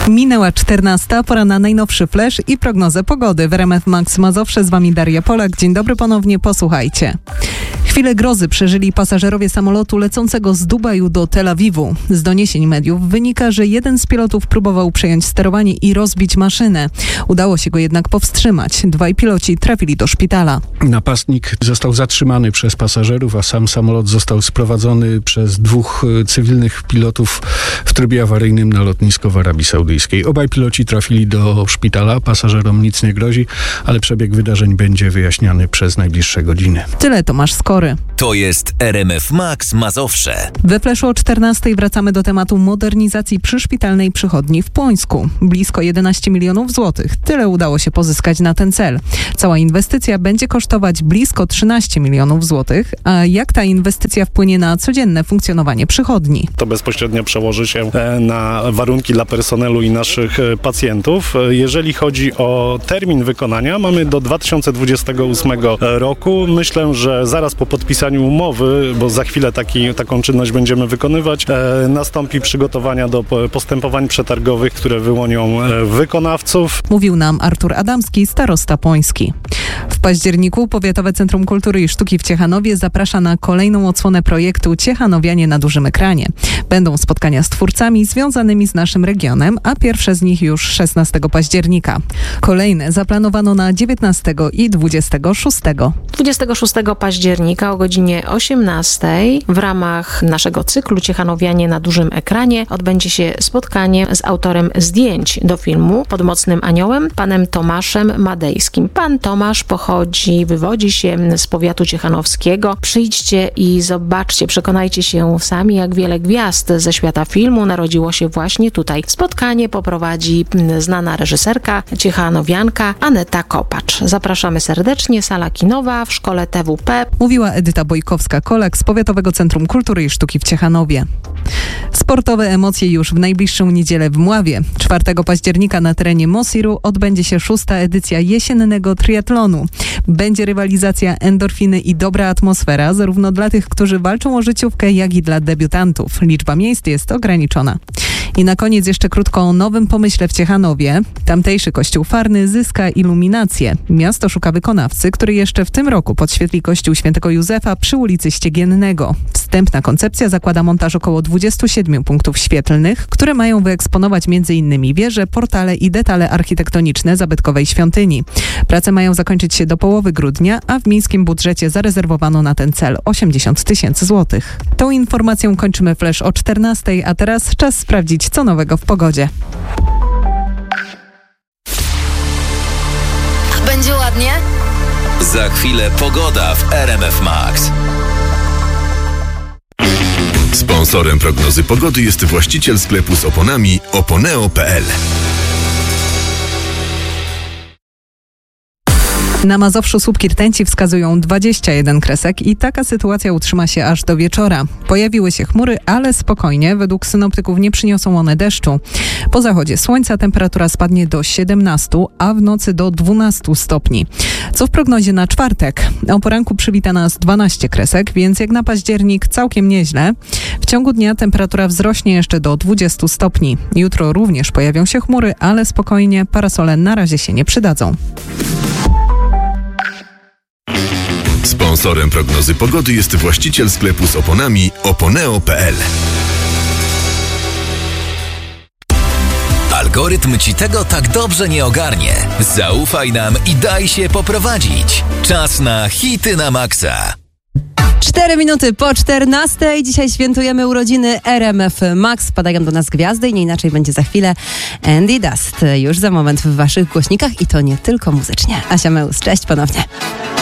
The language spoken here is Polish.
Minęła 14, pora na najnowszy flash i prognozę pogody. W RMF Max Mazowsze, z wami Daria Polak. Dzień dobry ponownie, posłuchajcie. Chwilę grozy przeżyli pasażerowie samolotu lecącego z Dubaju do Tel Awiwu. Z doniesień mediów wynika, że jeden z pilotów próbował przejąć sterowanie i rozbić maszynę. Udało się go jednak powstrzymać. Dwaj piloci trafili do szpitala. Napastnik został zatrzymany przez pasażerów, a sam samolot został sprowadzony przez dwóch cywilnych pilotów w trybie awaryjnym na lotnisko w Arabii Saudyjskiej. Obaj piloci trafili do szpitala, pasażerom nic nie grozi, ale przebieg wydarzeń będzie wyjaśniany przez najbliższe godziny. Tyle Tomasz Skory. To jest RMF Max Mazowsze. We Fleszu o 14 wracamy do tematu modernizacji przyszpitalnej przychodni w Płońsku. Blisko 11 milionów złotych. Tyle udało się pozyskać na ten cel. Cała inwestycja będzie kosztować blisko 13 milionów złotych. A jak ta inwestycja wpłynie na codzienne funkcjonowanie przychodni? To bezpośrednio przełoży się na warunki dla personelu i naszych pacjentów. Jeżeli chodzi o termin wykonania, mamy do 2028 roku. Myślę, że zaraz po podpisaniu umowy, bo za chwilę taką czynność będziemy wykonywać, nastąpi przygotowania do postępowań przetargowych, które wyłonią wykonawców. Mówił nam Artur Adamski, starosta płoński. W październiku Powiatowe Centrum Kultury i Sztuki w Ciechanowie zaprasza na kolejną odsłonę projektu Ciechanowianie na dużym ekranie. Będą spotkania z twórcami związanymi z naszym regionem, a pierwsze z nich już 16 października. Kolejne zaplanowano na 19 i 26. 26 października o godzinie 18 w ramach naszego cyklu Ciechanowianie na dużym ekranie odbędzie się spotkanie z autorem zdjęć do filmu Pod mocnym aniołem, panem Tomaszem Madejskim. Pan Tomasz wywodzi się z powiatu ciechanowskiego. Przyjdźcie i zobaczcie, przekonajcie się sami, jak wiele gwiazd ze świata filmu narodziło się właśnie tutaj. Spotkanie poprowadzi znana reżyserka, ciechanowianka Aneta Kopacz. Zapraszamy serdecznie, sala kinowa w szkole TWP. Mówiła Edyta Bojkowska-Kolak z Powiatowego Centrum Kultury i Sztuki w Ciechanowie. Sportowe emocje już w najbliższą niedzielę w Mławie. 4 października na terenie Mosiru odbędzie się 6. edycja jesiennego triatlonu. Będzie rywalizacja, endorfiny i dobra atmosfera, zarówno dla tych, którzy walczą o życiówkę, jak i dla debiutantów. Liczba miejsc jest ograniczona. I na koniec jeszcze krótko o nowym pomyśle w Ciechanowie. Tamtejszy kościół farny zyska iluminację. Miasto szuka wykonawcy, który jeszcze w tym roku podświetli kościół Świętego Józefa przy ulicy Ściegiennego. Wstępna koncepcja zakłada montaż około 27 punktów świetlnych, które mają wyeksponować m.in. wieże, portale i detale architektoniczne zabytkowej świątyni. Prace mają zakończyć się do połowy grudnia, a w miejskim budżecie zarezerwowano na ten cel 80 000 złotych. Tą informacją kończymy flash o 14, a teraz czas sprawdzić, co nowego w pogodzie. Będzie ładnie? Za chwilę pogoda w RMF Max. Sponsorem prognozy pogody jest właściciel sklepu z oponami oponeo.pl. Na Mazowszu słupki rtęci wskazują 21 kresek i taka sytuacja utrzyma się aż do wieczora. Pojawiły się chmury, ale spokojnie. Według synoptyków nie przyniosą one deszczu. Po zachodzie słońca temperatura spadnie do 17, a w nocy do 12 stopni. Co w prognozie na czwartek? O poranku przywita nas 12 kresek, więc jak na październik całkiem nieźle. W ciągu dnia temperatura wzrośnie jeszcze do 20 stopni. Jutro również pojawią się chmury, ale spokojnie. Parasole na razie się nie przydadzą. Sponsorem prognozy pogody jest właściciel sklepu z oponami oponeo.pl. Algorytm ci tego tak dobrze nie ogarnie. Zaufaj nam i daj się poprowadzić. Czas na hity na maksa. 4 minuty po 14. Dzisiaj świętujemy urodziny RMF Max. Padają do nas gwiazdy i nie inaczej będzie za chwilę. Andy Dust już za moment w waszych głośnikach i to nie tylko muzycznie. Asia Meus, cześć ponownie.